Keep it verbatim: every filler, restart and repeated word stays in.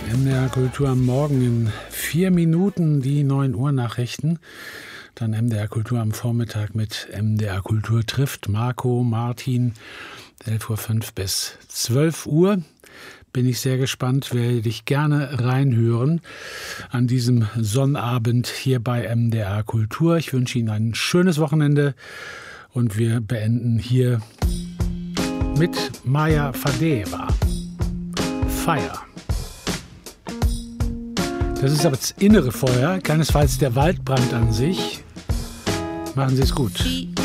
M D R Kultur am Morgen in vier Minuten die neun Uhr Nachrichten. Dann M D R Kultur am Vormittag mit M D R Kultur trifft. Marco, Martin, elf Uhr fünf bis zwölf Uhr. Bin ich sehr gespannt, werde ich gerne reinhören an diesem Sonnabend hier bei M D R Kultur. Ich wünsche Ihnen ein schönes Wochenende und wir beenden hier mit Maja Fadeva. Fire. Das ist aber das innere Feuer, keinesfalls der Waldbrand an sich. Machen Sie es gut.